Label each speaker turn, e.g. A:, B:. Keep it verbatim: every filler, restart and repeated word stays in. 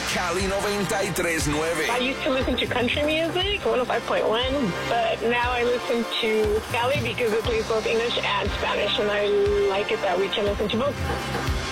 A: Cali noventa y tres punto nueve.
B: I used to listen to country music, one oh five point one, but now I listen to Cali because it plays both English and Spanish, and I like it that we can listen to both.